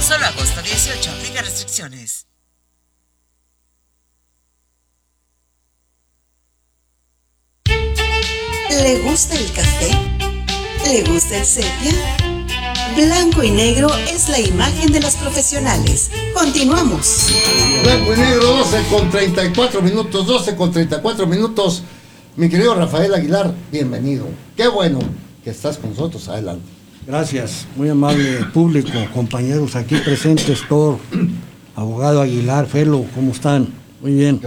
Solo agosto 18, aplica restricciones. ¿Le gusta el café? ¿Le gusta el sepia? Blanco y negro es la imagen de los profesionales. Continuamos. Blanco y negro, 12:34 minutos. Mi querido Rafael Aguilar, bienvenido. Qué bueno que estás con nosotros. Adelante. Gracias, muy amable público, compañeros aquí presentes, todo. Abogado Aguilar, Felo, ¿cómo están? Muy bien.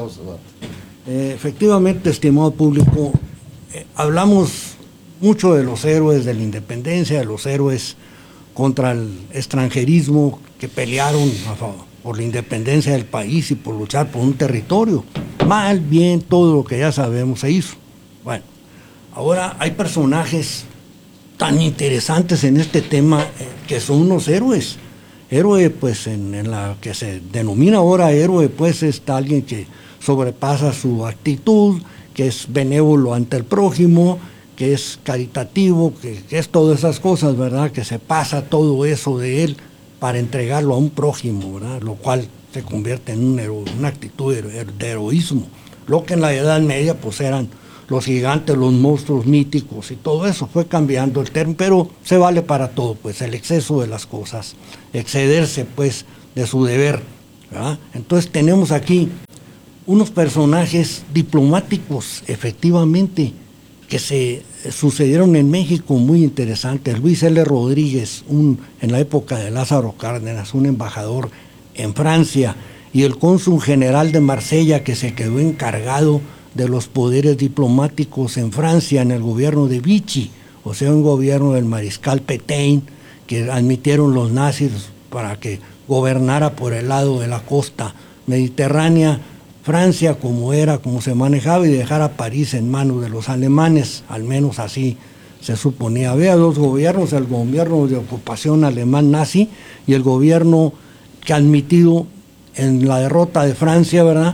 Efectivamente, estimado público, hablamos mucho de los héroes de la independencia, de los héroes contra el extranjerismo que pelearon por la independencia del país y por luchar por un territorio. Mal, bien, todo lo que ya sabemos se hizo. Bueno, ahora hay personajes tan interesantes en este tema que son unos héroes. Héroe, pues, en la que se denomina ahora héroe, pues, está alguien que sobrepasa su actitud, que es benévolo ante el prójimo, que es caritativo, que es todas esas cosas, ¿verdad? Que se pasa todo eso de él para entregarlo a un prójimo, ¿verdad? Lo cual se convierte en una actitud de heroísmo. Lo que en la Edad Media, pues, eran los gigantes, los monstruos míticos y todo eso. Fue cambiando el término, pero se vale para todo, pues, el exceso de las cosas, excederse, pues, de su deber, ¿verdad? Entonces tenemos aquí unos personajes diplomáticos, efectivamente, que se sucedieron en México muy interesantes. Luis L. Rodríguez, en la época de Lázaro Cárdenas, un embajador en Francia, y el cónsul general de Marsella, que se quedó encargado de los poderes diplomáticos en Francia en el gobierno de Vichy, o sea, un gobierno del mariscal Pétain, que admitieron los nazis para que gobernara por el lado de la costa mediterránea, Francia como se manejaba, y dejar a París en manos de los alemanes, al menos así se suponía. Había dos gobiernos, el gobierno de ocupación alemán nazi y el gobierno que ha admitido en la derrota de Francia, ¿verdad?,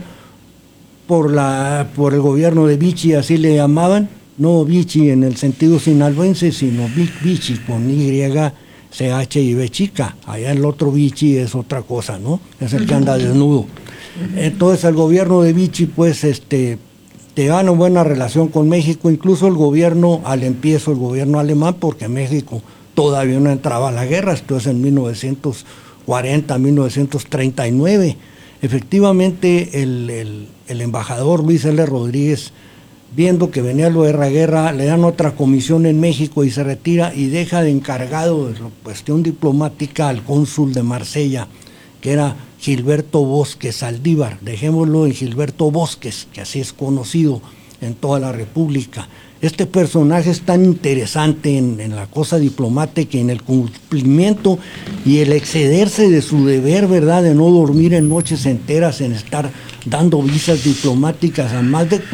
por el gobierno de Vichy, así le llamaban, no Vichy en el sentido sinaloense, sino Vichy con Y, CH y B chica. Allá el otro Vichy es otra cosa, ¿no? Es el que anda desnudo. Entonces el gobierno de Vichy, pues, lleva una buena relación con México, incluso el gobierno alemán, porque México todavía no entraba a la guerra, esto es en 1940, 1939. Efectivamente, el embajador Luis L. Rodríguez, viendo que venía lo de la guerra, le dan otra comisión en México y se retira y deja de encargado de la cuestión diplomática al cónsul de Marsella, que era Gilberto Bosques Saldívar. Dejémoslo en Gilberto Bosques, que así es conocido en toda la República. Este personaje es tan interesante en la cosa diplomática, en el cumplimiento y el excederse de su deber, ¿verdad?, de no dormir en noches enteras, en estar dando visas diplomáticas a más de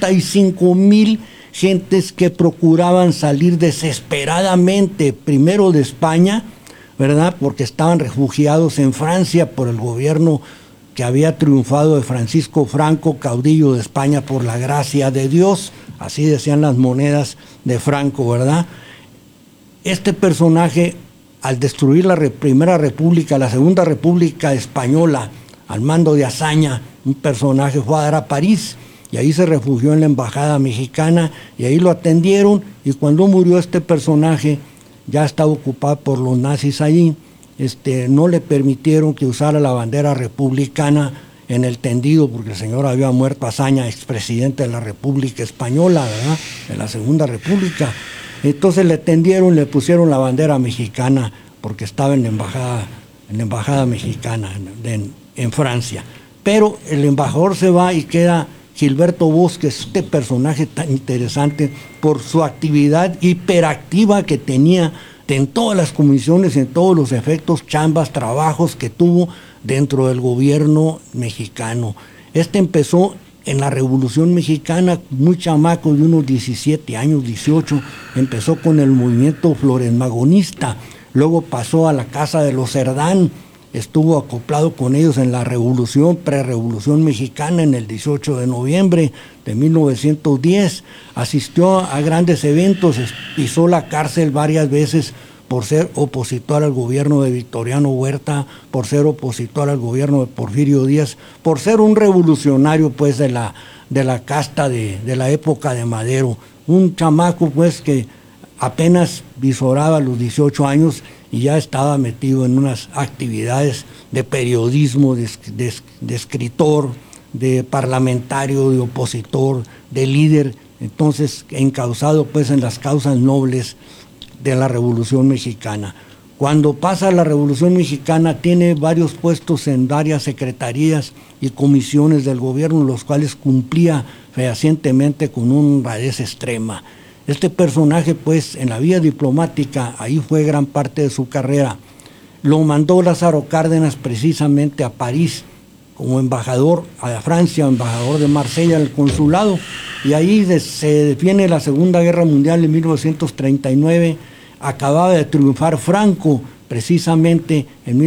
45,000 gentes que procuraban salir desesperadamente, primero de España, ¿verdad?, porque estaban refugiados en Francia por el gobierno que había triunfado de Francisco Franco, caudillo de España por la gracia de Dios, así decían las monedas de Franco, ¿verdad? Este personaje, al destruir la Primera República, la Segunda República Española, al mando de Azaña, un personaje fue a dar a París, y ahí se refugió en la embajada mexicana, y ahí lo atendieron, y cuando murió este personaje, ya estaba ocupado por los nazis allí, no le permitieron que usara la bandera republicana en el tendido, porque el señor había muerto, Azaña, expresidente de la República Española, ¿verdad?, de la Segunda República. Entonces le tendieron, le pusieron la bandera mexicana, porque estaba en la embajada mexicana en Francia. Pero el embajador se va y queda Gilberto Bosques, este personaje tan interesante por su actividad hiperactiva que tenía en todas las comisiones, en todos los efectos, chambas, trabajos que tuvo dentro del gobierno mexicano. Empezó en la Revolución Mexicana, muy chamaco, de unos 17 años, 18, empezó con el movimiento floresmagonista, luego pasó a la Casa de los Cerdán, estuvo acoplado con ellos en la Revolución, prerevolución mexicana, en el 18 de noviembre de 1910, asistió a grandes eventos, pisó la cárcel varias veces por ser opositor al gobierno de Victoriano Huerta, por ser opositor al gobierno de Porfirio Díaz, por ser un revolucionario pues de la casta de la época de Madero, un chamaco pues que apenas visoraba los 18 años y ya estaba metido en unas actividades de periodismo, de escritor, de parlamentario, de opositor, de líder, entonces encauzado pues en las causas nobles de la Revolución Mexicana. Cuando pasa la Revolución Mexicana tiene varios puestos en varias secretarías y comisiones del gobierno, los cuales cumplía fehacientemente con una honradez extrema. Este personaje pues en la vía diplomática, ahí fue gran parte de su carrera, lo mandó Lázaro Cárdenas precisamente a París como embajador a Francia, embajador de Marsella, el consulado, y ahí se defiende la Segunda Guerra Mundial en 1939, acababa de triunfar Franco precisamente en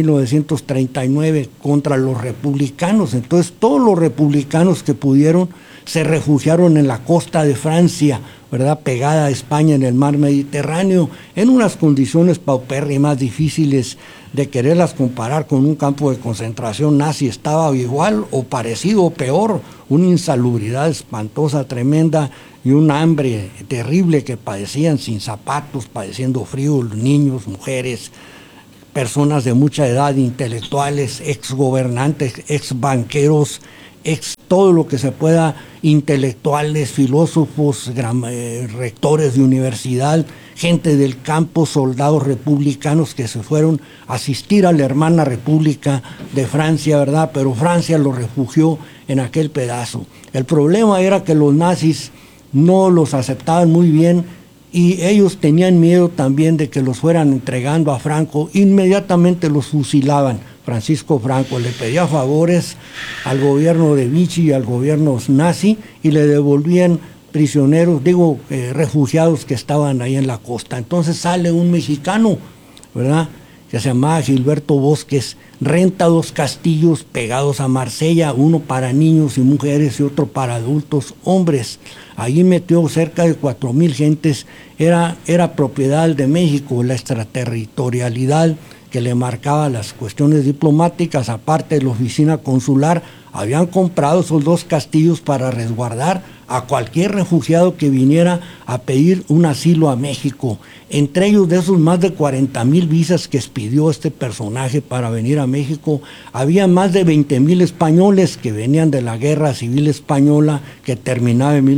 1939 contra los republicanos, entonces todos los republicanos que pudieron se refugiaron en la costa de Francia, ¿verdad?, pegada a España en el mar Mediterráneo, en unas condiciones paupérrimas, difíciles de quererlas comparar con un campo de concentración nazi. Estaba igual o parecido o peor, una insalubridad espantosa, tremenda, y un hambre terrible que padecían sin zapatos, padeciendo frío, niños, mujeres, personas de mucha edad, intelectuales, exgobernantes, exbanqueros, todo lo que se pueda, intelectuales, filósofos, rectores de universidad, gente del campo, soldados republicanos que se fueron a asistir a la hermana República de Francia, ¿verdad? Pero Francia los refugió en aquel pedazo. El problema era que los nazis no los aceptaban muy bien y ellos tenían miedo también de que los fueran entregando a Franco, inmediatamente los fusilaban. Francisco Franco le pedía favores al gobierno de Vichy y al gobierno nazi y le devolvían prisioneros, refugiados que estaban ahí en la costa. Entonces sale un mexicano, ¿verdad?, que se llamaba Gilberto Bosques, renta 2 castillos pegados a Marsella, uno para niños y mujeres y otro para adultos hombres. Allí metió cerca de 4,000 gentes, era propiedad de México, la extraterritorialidad que le marcaba las cuestiones diplomáticas, aparte de la oficina consular, habían comprado esos 2 castillos para resguardar a cualquier refugiado que viniera a pedir un asilo a México. Entre ellos, de esos más de 40,000 visas que expidió este personaje para venir a México, había más de 20,000 españoles que venían de la Guerra Civil Española que terminaba en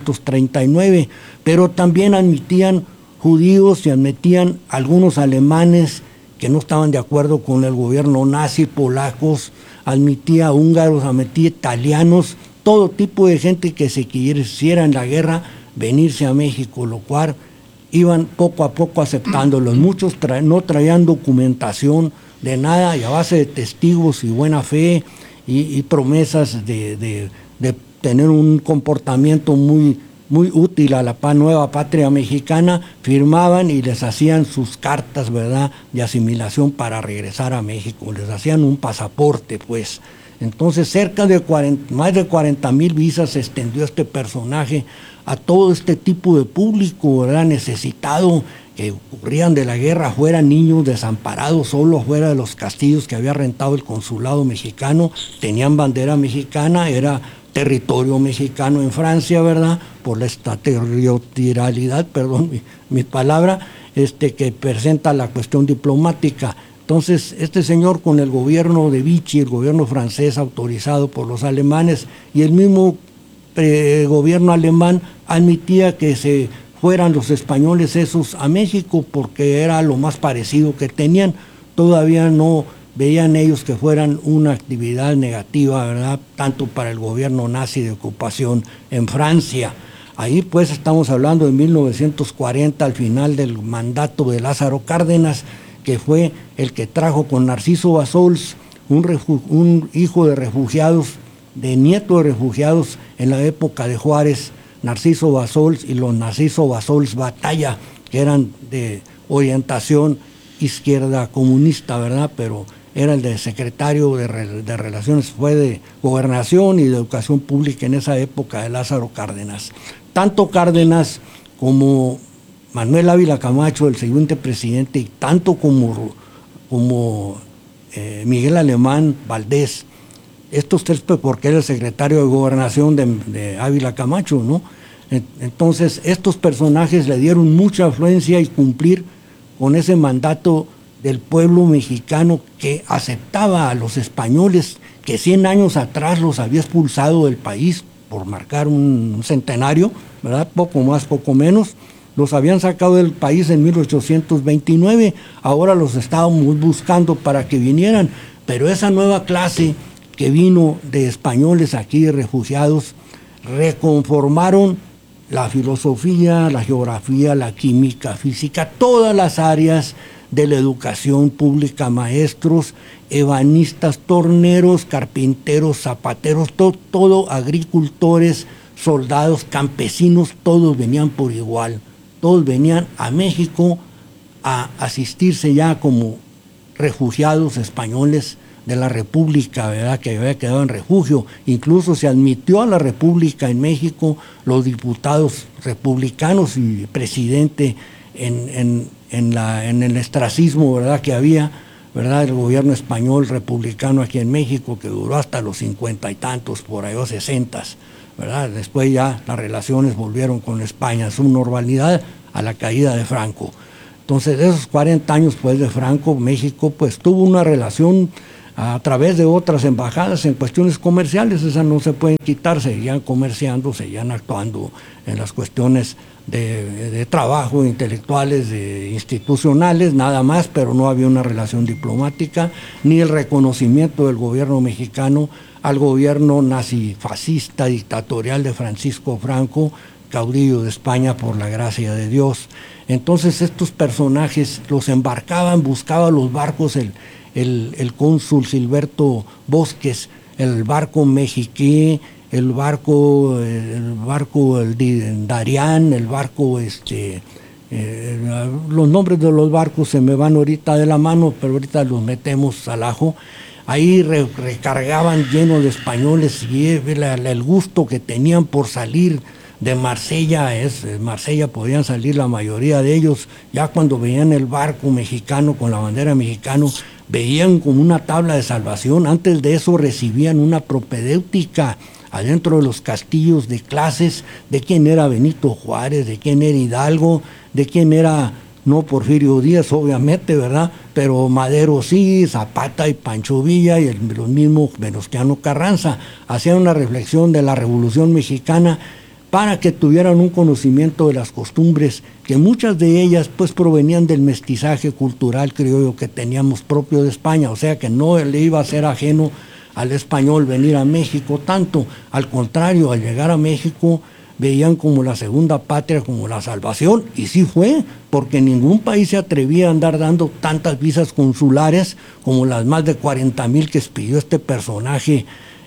1939, pero también admitían judíos y admitían algunos alemanes que no estaban de acuerdo con el gobierno nazi, polacos, admitía húngaros, admitía italianos, todo tipo de gente que se quisiera en la guerra venirse a México, lo cual iban poco a poco aceptándolos. Muchos no traían documentación de nada y a base de testigos y buena fe y promesas de tener un comportamiento muy útil a la nueva patria mexicana, firmaban y les hacían sus cartas, ¿verdad?, de asimilación para regresar a México, les hacían un pasaporte, pues. Entonces más de 40,000 visas se extendió este personaje a todo este tipo de público, ¿verdad?, necesitado, que ocurrían de la guerra, fueran niños desamparados solo afuera de los castillos que había rentado el consulado mexicano, tenían bandera mexicana, era territorio mexicano en Francia, ¿verdad?, por la extraterritorialidad, perdón mi palabra, que presenta la cuestión diplomática. Entonces, este señor con el gobierno de Vichy, el gobierno francés autorizado por los alemanes, y el mismo gobierno alemán admitía que se fueran los españoles esos a México porque era lo más parecido que tenían. Todavía no veían ellos que fueran una actividad negativa, ¿verdad?, tanto para el gobierno nazi de ocupación en Francia. Ahí pues estamos hablando de 1940, al final del mandato de Lázaro Cárdenas, que fue el que trajo con Narciso Bassols, un hijo de refugiados, de nieto de refugiados en la época de Juárez, Narciso Bassols y los Narciso Bassols Batalla, que eran de orientación izquierda comunista, ¿verdad?, pero era el de secretario de Relaciones, fue de Gobernación y de Educación Pública en esa época de Lázaro Cárdenas. Tanto Cárdenas como Manuel Ávila Camacho, el siguiente presidente, y tanto como Miguel Alemán Valdés, estos tres, porque era el secretario de Gobernación de Ávila Camacho, ¿no? Entonces, estos personajes le dieron mucha afluencia y cumplir con ese mandato del pueblo mexicano que aceptaba a los españoles, que 100 años atrás los había expulsado del país, por marcar un centenario, ¿verdad? Poco más, poco menos. Los habían sacado del país en 1829, ahora los estábamos buscando para que vinieran, pero esa nueva clase que vino de españoles aquí, de refugiados, reconformaron la filosofía, la geografía, la química, física, todas las áreas de la educación pública, maestros, ebanistas, torneros, carpinteros, zapateros, todo, agricultores, soldados, campesinos, todos venían por igual. Todos venían a México a asistirse ya como refugiados españoles de la República, ¿verdad?, que había quedado en refugio. Incluso se admitió a la República en México los diputados republicanos y presidente en el ostracismo, ¿verdad?, que había, ¿verdad?, el gobierno español republicano aquí en México, que duró hasta los 50 y tantos, por ahí, o 60, ¿verdad? Después ya las relaciones volvieron con España, su normalidad a la caída de Franco. Entonces, esos 40 años pues, de Franco, México pues tuvo una relación a través de otras embajadas en cuestiones comerciales, esas no se pueden quitar, seguían comerciando, seguían actuando en las cuestiones de trabajo, intelectuales, institucionales, nada más, pero no había una relación diplomática, ni el reconocimiento del gobierno mexicano al gobierno nazifascista dictatorial de Francisco Franco, caudillo de España por la gracia de Dios. Entonces estos personajes los embarcaban, buscaban los barcos, el cónsul Silberto Bosques, el barco Mexiquí, el barco Darián, el barco los nombres de los barcos se me van ahorita de la mano, pero ahorita los metemos al ajo. Ahí recargaban llenos de españoles y el gusto que tenían por salir de Marsella, Marsella podían salir la mayoría de ellos, ya cuando veían el barco mexicano con la bandera mexicana, veían como una tabla de salvación. Antes de eso recibían una propedéutica adentro de los castillos de clases, de quién era Benito Juárez, de quién era Hidalgo, de quién era, no Porfirio Díaz, obviamente, ¿verdad? Pero Madero sí, Zapata y Pancho Villa y los mismos Venustiano Carranza. Hacían una reflexión de la Revolución Mexicana para que tuvieran un conocimiento de las costumbres, que muchas de ellas pues provenían del mestizaje cultural criollo que teníamos propio de España, o sea que no le iba a ser ajeno al español venir a México tanto, al contrario, al llegar a México veían como la segunda patria, como la salvación, y sí fue, porque ningún país se atrevía a andar dando tantas visas consulares como las más de 40,000 que expidió este personaje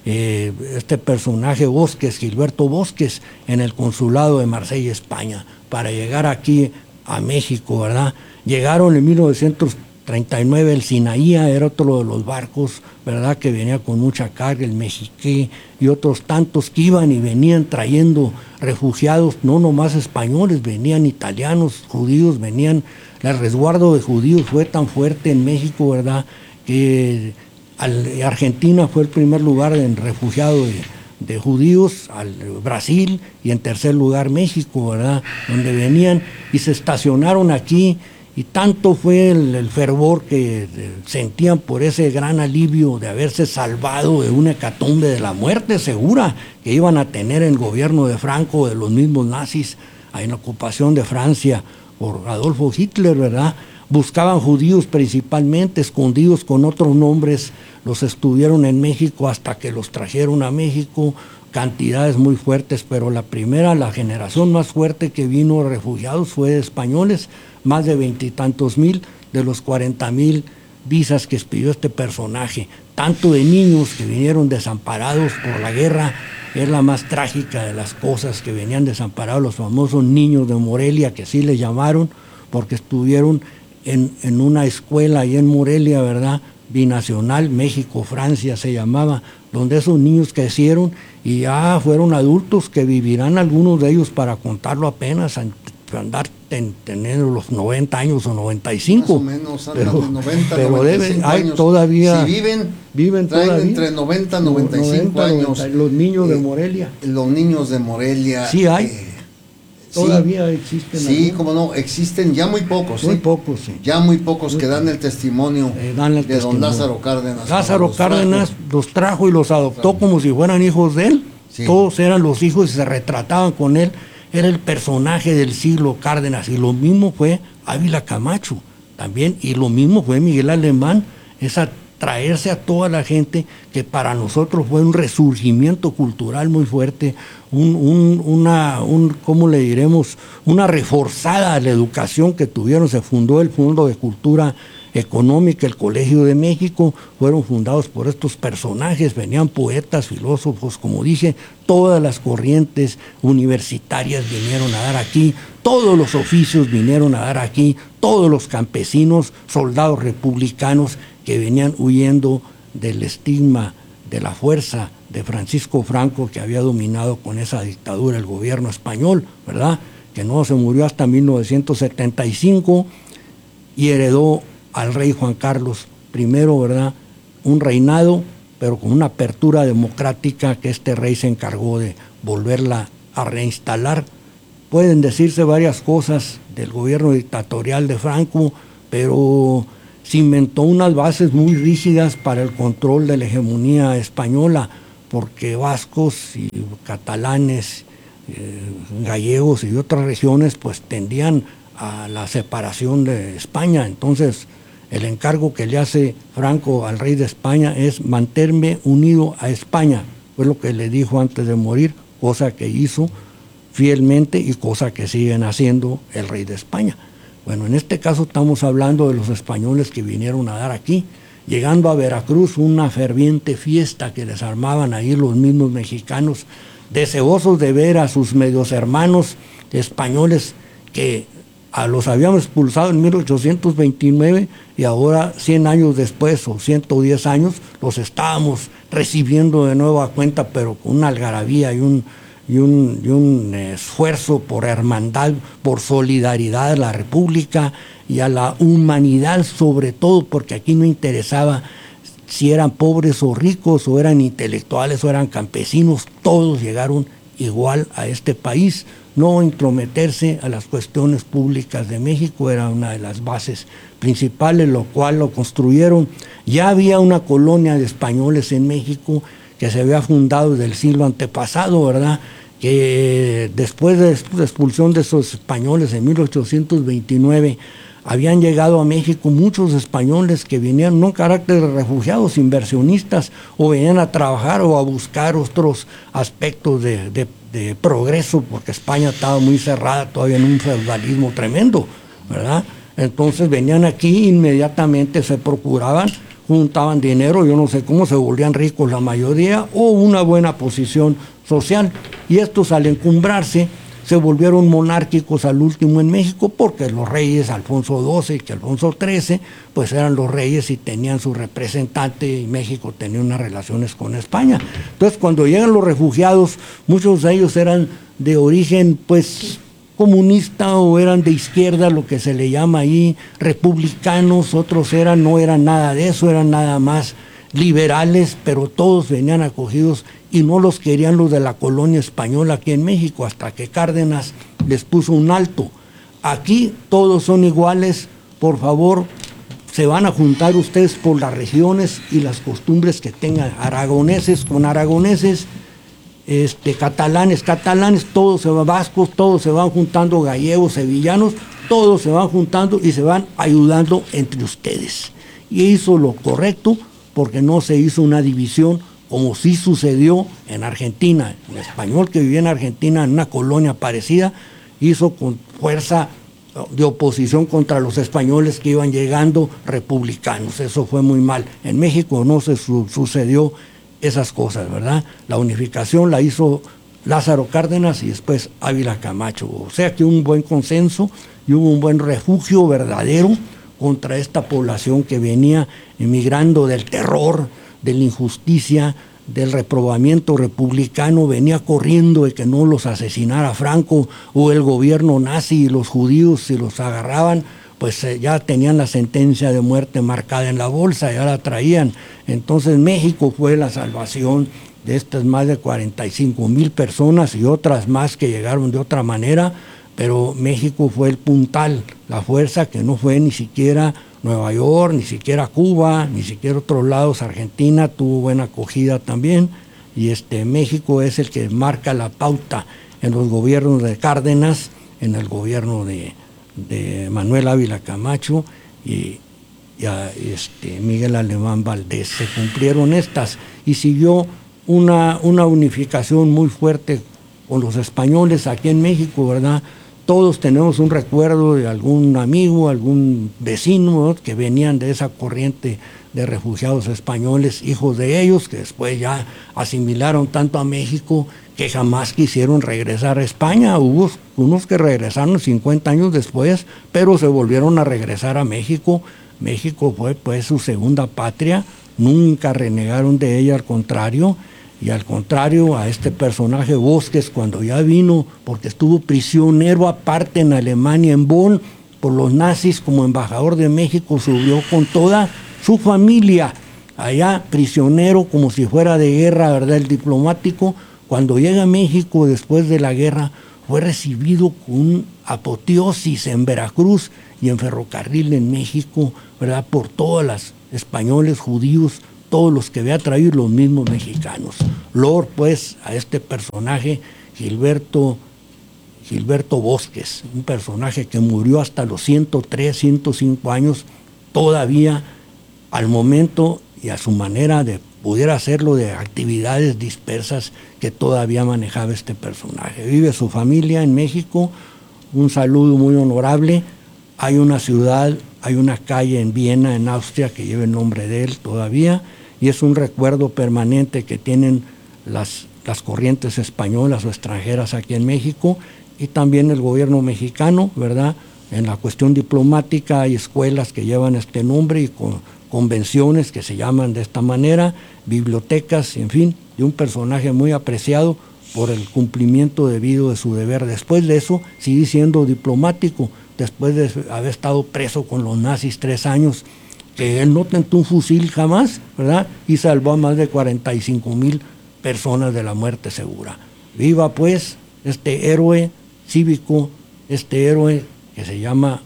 Bosques, Gilberto Bosques, en el consulado de Marsella, España, para llegar aquí a México, ¿verdad? Llegaron en 1939, el Sinaía era otro de los barcos, ¿verdad?, que venía con mucha carga, el Mexiquí y otros tantos que iban y venían trayendo refugiados, no nomás españoles, venían italianos, judíos, venían, el resguardo de judíos fue tan fuerte en México, ¿verdad?, que Argentina fue el primer lugar en refugiado de judíos, al Brasil, y en tercer lugar México, ¿verdad?, donde venían y se estacionaron aquí, y tanto fue el fervor que sentían por ese gran alivio de haberse salvado de una hecatombe de la muerte segura que iban a tener el gobierno de Franco, de los mismos nazis, en la ocupación de Francia por Adolfo Hitler, ¿verdad? Buscaban judíos principalmente, escondidos con otros nombres, los estuvieron en México hasta que los trajeron a México, cantidades muy fuertes, pero la generación más fuerte que vino refugiados fue de españoles, más de 20 y tantos mil de los 40,000 visas que expidió este personaje, tanto de niños que vinieron desamparados por la guerra. Es la más trágica de las cosas, que venían desamparados los famosos niños de Morelia, que así le llamaron, porque estuvieron en una escuela ahí en Morelia, ¿verdad?, binacional, México-Francia se llamaba, donde esos niños crecieron y ya fueron adultos que vivirán algunos de ellos para contarlo apenas, andar teniendo los 90 años o 95. Más o menos, andan de 90, pero 95 hay años. todavía, Si viven todavía entre 90 y 95 años. 90, los niños de Morelia. Los niños de Morelia. Sí hay. Todavía sí, existen. Sí, algunos. como no, existen ya muy pocos. Muy pocos, sí. Ya muy pocos que dan el testimonio Dan el de testimonio. don Lázaro Cárdenas. Lázaro Los Cárdenas trajo. los trajo y los adoptó como si fueran hijos de él. Sí. Todos eran los hijos y se retrataban con él. Era el personaje del siglo Cárdenas. Y lo mismo fue Ávila Camacho también. Y lo mismo fue Miguel Alemán. Esa traerse a toda la gente que para nosotros fue un resurgimiento cultural muy fuerte, ¿cómo le diremos? Una reforzada a la educación que tuvieron. Se fundó el Fondo de Cultura Económica, el Colegio de México, fueron fundados por estos personajes, venían poetas, filósofos, como dije, todas las corrientes universitarias vinieron a dar aquí, todos los oficios vinieron a dar aquí, todos los campesinos, soldados republicanos que venían huyendo del estigma de la fuerza de Francisco Franco, que había dominado con esa dictadura el gobierno español, ¿verdad? Que no se murió hasta 1975 y heredó al rey Juan Carlos I, ¿verdad? Un reinado, pero con una apertura democrática que este rey se encargó de volverla a reinstalar. Pueden decirse varias cosas del gobierno dictatorial de Franco, pero se inventó unas bases muy rígidas para el control de la hegemonía española, porque vascos y catalanes, gallegos y otras regiones pues tendían a la separación de España. Entonces el encargo que le hace Franco al rey de España es mantenerme unido a España, fue lo que le dijo antes de morir, cosa que hizo fielmente y cosa que siguen haciendo el rey de España. Bueno, en este caso estamos hablando de los españoles que vinieron a dar aquí. Llegando a Veracruz, una ferviente fiesta que les armaban ahí los mismos mexicanos, deseosos de ver a sus medios hermanos españoles que los habíamos expulsado en 1829 y ahora 100 años después o 110 años los estábamos recibiendo de nuevo a cuenta, pero con una algarabía y un esfuerzo por hermandad, por solidaridad a la República y a la humanidad sobre todo, porque aquí no interesaba si eran pobres o ricos, o eran intelectuales o eran campesinos, todos llegaron igual a este país. No intrometerse a las cuestiones públicas de México era una de las bases principales, lo cual lo construyeron. Ya había una colonia de españoles en México que se había fundado desde el siglo antepasado, ¿verdad? Que después de la expulsión de esos españoles en 1829, habían llegado a México muchos españoles que venían no en carácter de refugiados, inversionistas, o venían a trabajar o a buscar otros aspectos de progreso, porque España estaba muy cerrada todavía en un feudalismo tremendo, ¿verdad? Entonces venían aquí, inmediatamente se procuraban, juntaban dinero, yo no sé cómo se volvían ricos la mayoría, o una buena posición social, y estos al encumbrarse se volvieron monárquicos al último en México, porque los reyes Alfonso XII y Alfonso XIII pues eran los reyes y tenían su representante, y México tenía unas relaciones con España. Entonces cuando llegan los refugiados, muchos de ellos eran de origen pues comunista o eran de izquierda, lo que se le llama ahí republicanos, otros no eran nada de eso, eran nada más liberales, pero todos venían acogidos y no los querían los de la colonia española aquí en México, hasta que Cárdenas les puso un alto. Aquí todos son iguales, por favor, se van a juntar ustedes por las regiones y las costumbres que tengan, aragoneses con aragoneses, catalanes, todos se van, vascos, todos se van juntando, gallegos, sevillanos, todos se van juntando y se van ayudando entre ustedes. Y hizo lo correcto, porque no se hizo una división como sí sucedió en Argentina. Un español que vivía en Argentina, en una colonia parecida, hizo con fuerza de oposición contra los españoles que iban llegando republicanos. Eso fue muy mal. En México no se sucedió esas cosas, ¿verdad? La unificación la hizo Lázaro Cárdenas y después Ávila Camacho. O sea que hubo un buen consenso y hubo un buen refugio verdadero contra esta población que venía emigrando del terror, de la injusticia, del reprobamiento republicano venía corriendo de que no los asesinara Franco o el gobierno nazi, y los judíos, si los agarraban, pues ya tenían la sentencia de muerte marcada en la bolsa, ya la traían. Entonces México fue la salvación de estas más de 45,000 personas y otras más que llegaron de otra manera, pero México fue el puntal, la fuerza que no fue ni siquiera Nueva York, ni siquiera Cuba, ni siquiera otros lados. Argentina tuvo buena acogida también, y México es el que marca la pauta en los gobiernos de Cárdenas, en el gobierno de Manuel Ávila Camacho y Miguel Alemán Valdés. Se cumplieron estas y siguió una unificación muy fuerte con los españoles aquí en México, ¿verdad? Todos tenemos un recuerdo de algún amigo, algún vecino, ¿no?, que venían de esa corriente de refugiados españoles, hijos de ellos, que después ya asimilaron tanto a México que jamás quisieron regresar a España. Hubo unos que regresaron 50 años después, pero se volvieron a regresar a México. México fue pues su segunda patria, nunca renegaron de ella, al contrario. Y al contrario, a este personaje Bosques, cuando ya vino, porque estuvo prisionero aparte en Alemania, en Bonn, por los nazis, como embajador de México, subió con toda su familia, allá prisionero como si fuera de guerra, ¿verdad? El diplomático, cuando llega a México después de la guerra, fue recibido con apoteosis en Veracruz y en Ferrocarril en México, ¿verdad? Por todas las españoles, judíos, todos los que había traído, los mismos mexicanos. Lord, pues, a este personaje, Gilberto Bosques, un personaje que murió hasta los 103, 105 años, todavía al momento y a su manera de poder hacerlo, de actividades dispersas que todavía manejaba este personaje. Vive su familia en México, un saludo muy honorable. Hay una ciudad, hay una calle en Viena, en Austria, que lleva el nombre de él todavía, y es un recuerdo permanente que tienen las corrientes españolas o extranjeras aquí en México, y también el gobierno mexicano, ¿verdad? En la cuestión diplomática hay escuelas que llevan este nombre y convenciones que se llaman de esta manera, bibliotecas, en fin, de un personaje muy apreciado por el cumplimiento debido de su deber. Después de eso, sigue siendo diplomático, después de haber estado preso con los nazis 3 años, que él no tentó un fusil jamás, ¿verdad? Y salvó a más de 45,000 personas de la muerte segura. Viva pues este héroe cívico, este héroe que se llama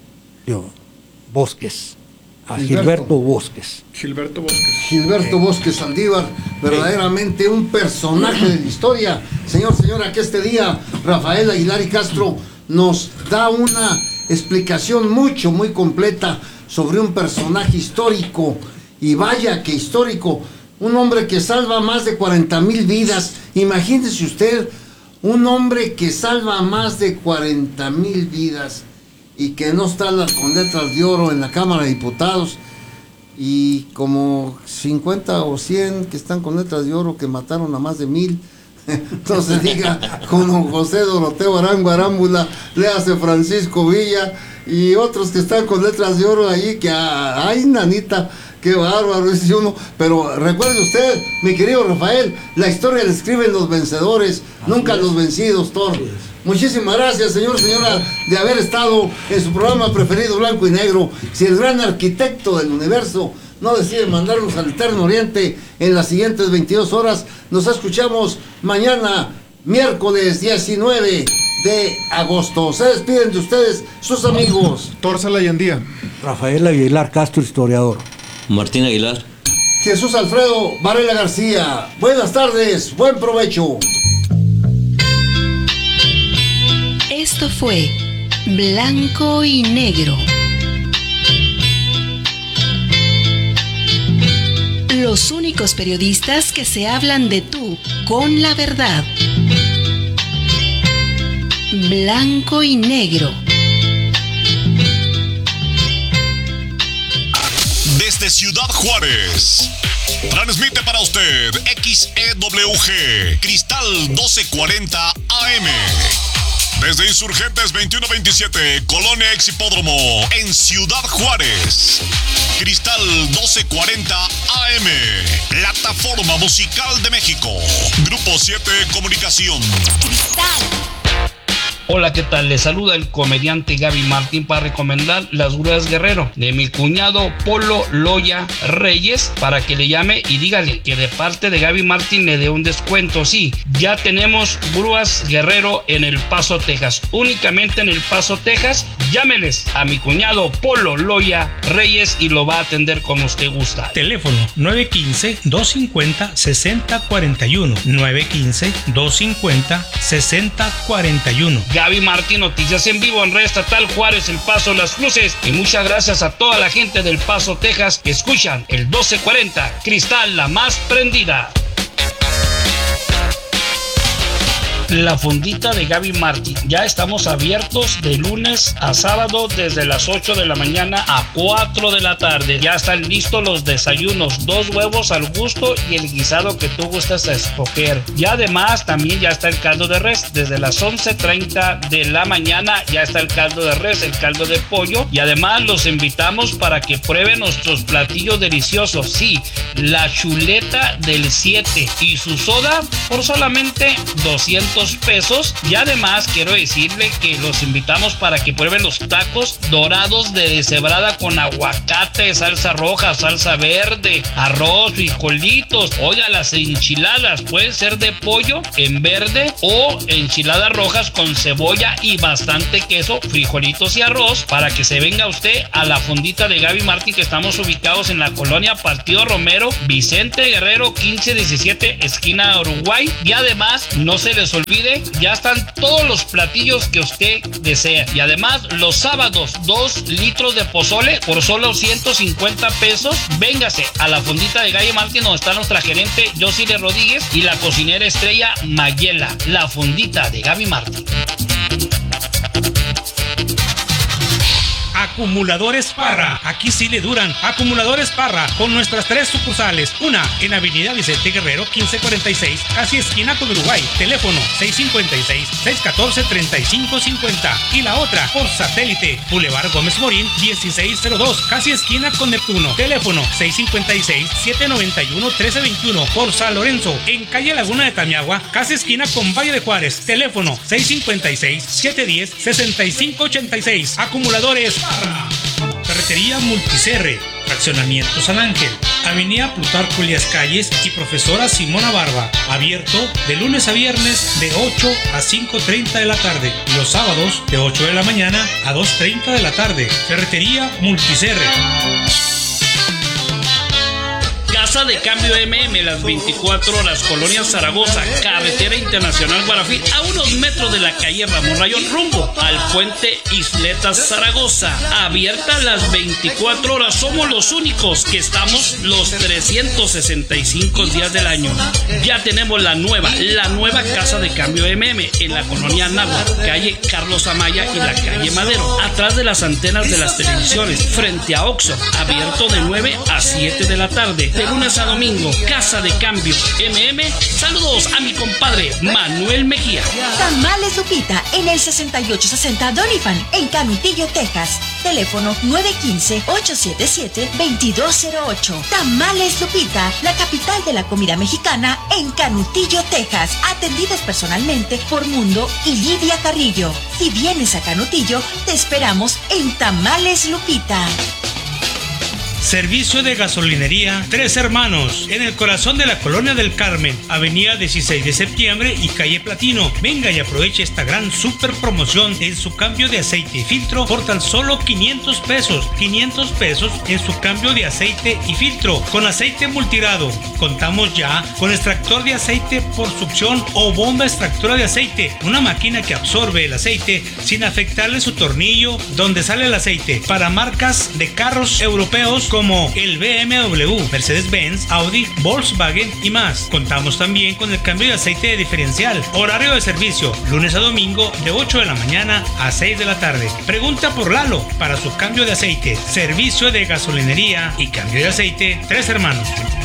Bosques, a Gilberto Bosques. Gilberto Bosques Saldívar, verdaderamente un personaje de la historia. Señora, que este día Rafael Aguilar y Castro nos da una explicación muy completa sobre un personaje histórico, y vaya que histórico, un hombre que salva más de 40,000 vidas. Imagínese usted, un hombre que salva más de 40,000 vidas y que no está con letras de oro en la Cámara de Diputados, y como 50 o 100 que están con letras de oro que mataron a más de 1,000. Entonces diga, como José Doroteo Arango Arámbula, léase Francisco Villa y otros que están con letras de oro allí, que ay, nanita, qué bárbaro, dice uno. Pero recuerde usted, mi querido Rafael, la historia la escriben los vencedores, nunca los vencidos, Thor. Muchísimas gracias, señora, de haber estado en su programa preferido, Blanco y Negro. Si el gran arquitecto del universo no decide mandarnos al Eterno Oriente en las siguientes 22 horas, nos escuchamos mañana, miércoles 19 de agosto. Se despiden de ustedes sus amigos Thor Salayandía, Rafael Aguilar Castro, historiador. Martín Aguilar. Jesús Alfredo Varela García. Buenas tardes, buen provecho. Esto fue Blanco y Negro. Los únicos periodistas que se hablan de tú con la verdad. Blanco y Negro. Desde Ciudad Juárez, transmite para usted XEWG Cristal 1240 AM. Desde Insurgentes 2127, Colonia Exhipódromo, en Ciudad Juárez. Cristal 1240 AM, plataforma plataforma musical de México. Grupo 7 Comunicación. Hola, ¿qué tal? Les saluda el comediante Gaby Martín para recomendar Las Grúas Guerrero de mi cuñado Polo Loya Reyes, para que le llame y dígale que de parte de Gaby Martín le dé un descuento. Sí, ya tenemos Grúas Guerrero en El Paso, Texas. Únicamente en El Paso, Texas. Llámeles a mi cuñado Polo Loya Reyes y lo va a atender como usted gusta. Teléfono 915-250-6041. 915-250-6041. Gaby Martín, noticias en vivo en Red Estatal Juárez, El Paso, Las Cruces. Y muchas gracias a toda la gente del Paso, Texas, que escuchan el 1240 Cristal, la más prendida. La Fondita de Gaby Martín. Ya estamos abiertos de lunes a sábado desde las 8 de la mañana a 4 de la tarde. Ya están listos los desayunos, 2 huevos al gusto y el guisado que tú gustas a escoger. Y además también ya está el caldo de res. Desde las 11:30 de la mañana ya está el caldo de res, el caldo de pollo. Y además los invitamos para que prueben nuestros platillos deliciosos. Sí, la chuleta del 7 y su soda por solamente 200 pesos. Y además quiero decirle que los invitamos para que prueben los tacos dorados de deshebrada con aguacate, salsa roja, salsa verde, arroz, frijolitos. Oiga, las enchiladas pueden ser de pollo en verde o enchiladas rojas con cebolla y bastante queso, frijolitos y arroz, para que se venga usted a la Fondita de Gaby Martín, que estamos ubicados en la colonia Partido Romero, Vicente Guerrero 1517, esquina Uruguay. Y además no se les olvide, ya están todos los platillos que usted desea. Y además los sábados 2 litros de pozole por solo 150 pesos. Véngase a la Fondita de Gaby Martín, donde está nuestra gerente Josile Rodríguez y la cocinera estrella Mayela. La Fondita de Gaby Martín. Acumuladores Parra, aquí sí le duran. Acumuladores Parra, con nuestras 3 sucursales. Una en Avenida Vicente Guerrero 1546, casi esquina con Uruguay. Teléfono 656-614-3550. Y la otra por satélite, Boulevard Gómez Morín 1602, casi esquina con Neptuno. Teléfono 656-791-1321. Por San Lorenzo, en calle Laguna de Tamiagua, casi esquina con Valle de Juárez. Teléfono 656-710-6586. Acumuladores Parra. Ferretería Multicerre, Fraccionamiento San Ángel, Avenida Plutarco Elías Calles y Profesora Simona Barba. Abierto de lunes a viernes de 8 a 5:30 de la tarde y los sábados de 8 de la mañana a 2:30 de la tarde. Ferretería Multicerre. Casa de Cambio MM, las 24 horas, Colonia Zaragoza, Carretera Internacional Guarafí, a unos metros de la calle Ramón Rayón, rumbo al puente Isletas Zaragoza. Abierta las 24 horas, somos los únicos que estamos los 365 días del año. Ya tenemos la nueva Casa de Cambio MM en la Colonia Náhuatl, calle Carlos Amaya y la calle Madero, atrás de las antenas de las televisiones, frente a Oxxo. Abierto de 9 a 7 de la tarde. De lunes a domingo, Casa de Cambio MM. Saludos a mi compadre Manuel Mejía. Tamales Lupita en el 6860 Doniphan en Canutillo, Texas. Teléfono 915-877-2208. Tamales Lupita, la capital de la comida mexicana en Canutillo, Texas. Atendidas personalmente por Mundo y Lidia Carrillo. Si vienes a Canutillo, te esperamos en Tamales Lupita. Servicio de gasolinería Tres Hermanos, en el corazón de la Colonia del Carmen, Avenida 16 de Septiembre y calle Platino. Venga y aproveche esta gran super promoción en su cambio de aceite y filtro por tan solo 500 pesos. 500 pesos en su cambio de aceite y filtro con aceite multigrado. Contamos ya con extractor de aceite por succión o bomba extractora de aceite, una máquina que absorbe el aceite sin afectarle su tornillo donde sale el aceite, para marcas de carros europeos como el BMW, Mercedes-Benz, Audi, Volkswagen y más. Contamos también con el cambio de aceite de diferencial. Horario de servicio, lunes a domingo de 8 de la mañana a 6 de la tarde. Pregunta por Lalo para su cambio de aceite. Servicio de gasolinería y cambio de aceite Tres Hermanos.